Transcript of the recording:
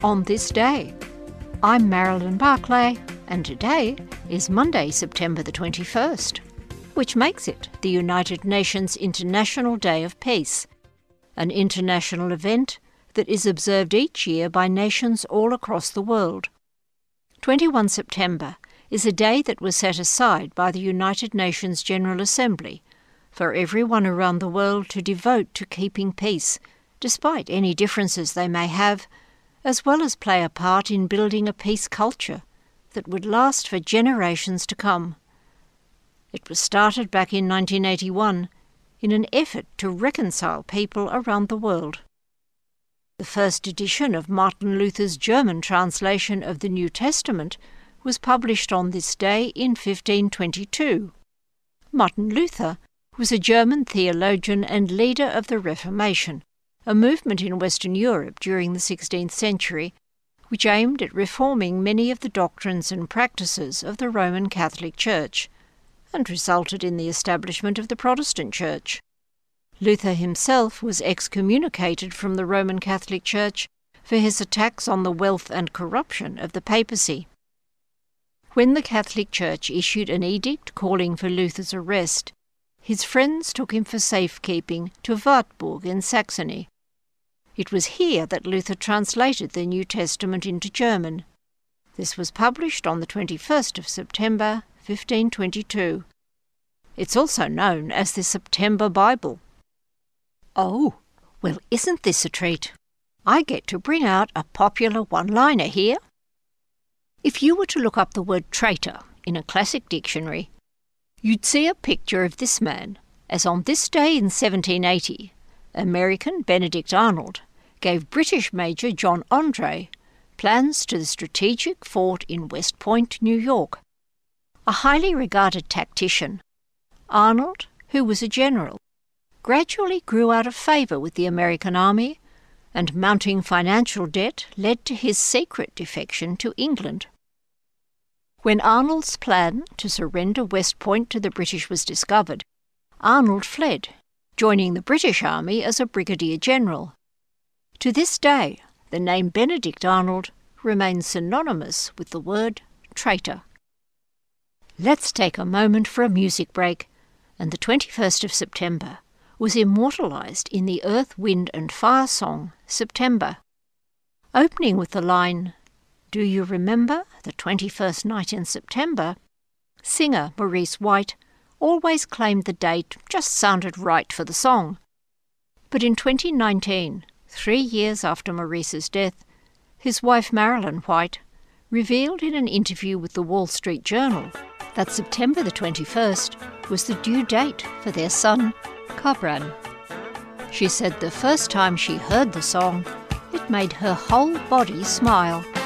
on this day. I'm Marilyn Barclay, and today is Monday, September the 21st, which makes it the United Nations International Day of Peace, an international event that is observed each year by nations all across the world. 21 September is a day that was set aside by the United Nations General Assembly for everyone around the world to devote to keeping peace, despite any differences they may have, as well as play a part in building a peace culture that would last for generations to come. It was started back in 1981 in an effort to reconcile people around the world. The first edition of Martin Luther's German translation of the New Testament was published on this day in 1522. Martin Luther was a German theologian and leader of the Reformation, a movement in Western Europe during the 16th century, which aimed at reforming many of the doctrines and practices of the Roman Catholic Church, and resulted in the establishment of the Protestant Church. Luther himself was excommunicated from the Roman Catholic Church for his attacks on the wealth and corruption of the papacy. When the Catholic Church issued an edict calling for Luther's arrest, his friends took him for safekeeping to Wartburg in Saxony. It was here that Luther translated the New Testament into German. This was published on the 21st of September, 1522. It's also known as the September Bible. Oh, well, isn't this a treat? I get to bring out a popular one-liner here. If you were to look up the word traitor in a classic dictionary, you'd see a picture of this man, as on this day in 1780, American Benedict Arnold gave British Major John Andre plans to the strategic fort in West Point, New York. A highly regarded tactician, Arnold, who was a general, gradually grew out of favour with the American army, and mounting financial debt led to his secret defection to England. When Arnold's plan to surrender West Point to the British was discovered, Arnold fled, joining the British Army as a brigadier general. To this day, the name Benedict Arnold remains synonymous with the word traitor. Let's take a moment for a music break, and the 21st of September was immortalised in the Earth, Wind and Fire song, September. Opening with the line, "Do you remember the 21st night in September?" Singer Maurice White always claimed the date just sounded right for the song. But in 2019, 3 years after Maurice's death, his wife Marilyn White revealed in an interview with the Wall Street Journal that September the 21st was the due date for their son, Kabran. She said the first time she heard the song, it made her whole body smile.